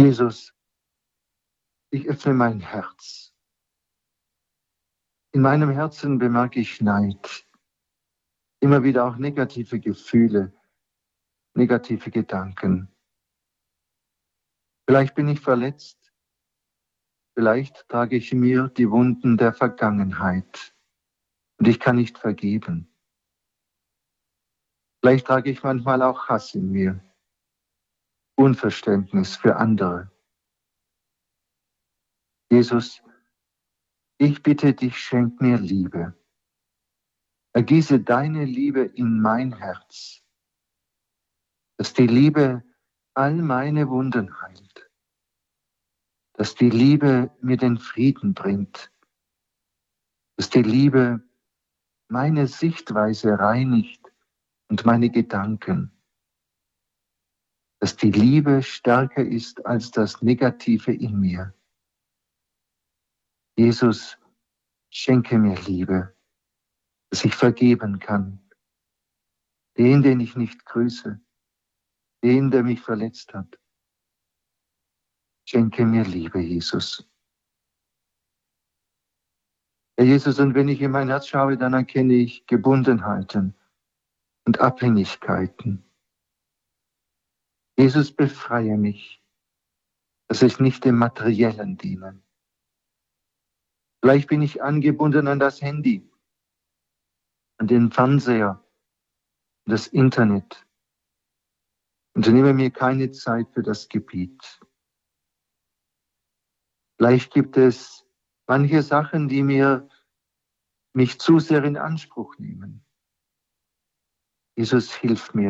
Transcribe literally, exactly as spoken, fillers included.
Jesus, ich öffne mein Herz. In meinem Herzen bemerke ich Neid, immer wieder auch negative Gefühle, negative Gedanken. Vielleicht bin ich verletzt, vielleicht trage ich in mir die Wunden der Vergangenheit und ich kann nicht vergeben. Vielleicht trage ich manchmal auch Hass in mir, Unverständnis für andere. Jesus, ich bitte dich, schenk mir Liebe. Ergieße deine Liebe in mein Herz, dass die Liebe all meine Wunden heilt, dass die Liebe mir den Frieden bringt, dass die Liebe meine Sichtweise reinigt und meine Gedanken, dass die Liebe stärker ist als das Negative in mir. Jesus, schenke mir Liebe, dass ich vergeben kann, den, den ich nicht grüße, den, der mich verletzt hat. Schenke mir Liebe, Jesus. Herr Jesus, und wenn ich in mein Herz schaue, dann erkenne ich Gebundenheiten und Abhängigkeiten. Jesus, befreie mich, dass ich nicht dem Materiellen diene. Vielleicht bin ich angebunden an das Handy, an den Fernseher, an das Internet und nehme mir keine Zeit für das Gebet. Vielleicht gibt es manche Sachen, die mir mich zu sehr in Anspruch nehmen. Jesus, hilf mir.